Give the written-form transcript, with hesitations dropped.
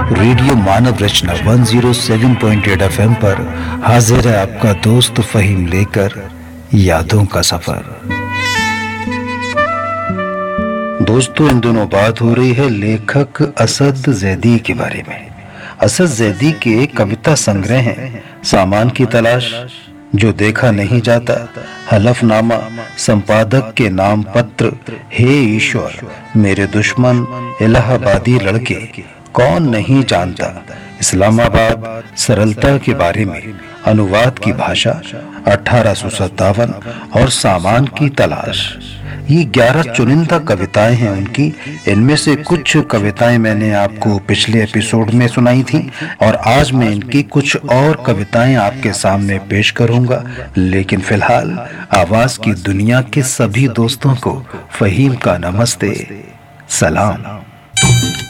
Radio मानव रचना 107.8 FM पर हाजिर है आपका दोस्त फहीम लेकर यादों का सफर। दोस्तों, इन दिनों बात हो रही है लेखक असद जैदी के बारे में। असद जैदी के कविता संग्रह हैं सामान की तलाश, जो देखा नहीं जाता, हलफनामा, संपादक के नाम पत्र, हे ईश्वर, मेरे दुश्मन, इलाहाबादी लड़के, कौन नहीं जानता, इस्लामाबाद, सरलता के बारे में, अनुवाद की भाषा, 1857 और सामान की तलाश। ये 11 चुनिंदा कविताएं हैं उनकी। इनमें से कुछ कविताएं मैंने आपको पिछले एपिसोड में सुनाई थी और आज मैं इनकी कुछ और कविताएं आपके सामने पेश करूंगा। लेकिन फिलहाल आवाज की दुनिया के सभी दोस्तों को फहीम का नमस्ते, सलाम।